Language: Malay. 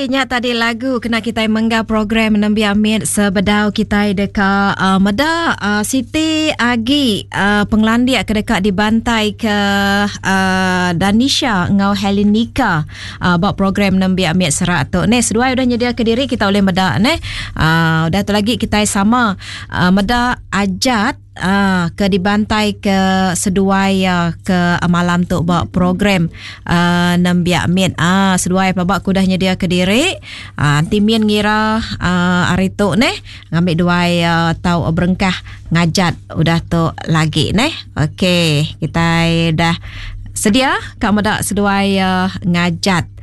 Nyak tadi lagu kena kita menggah program Nambi Amit sebedau kita dekat Meda Siti Agi penglandia ke dekat dibantai ke Danisha ngau Helenika buat program Nambi Amit serat tu. Ni sedua udah nyedia ke diri kita oleh Meda ni. Udah tu lagi kita sama Meda ajat ke dibantai ke seduai ke malam tu buat program Nambi Amit. Seduai pabak ku dah nyedia ke diri. Timin ngira hari tu ni ngambil duai tau berengkah ngajat udah tu lagi ni. Okey, kita dah sedia Kak Medak seduai ngajat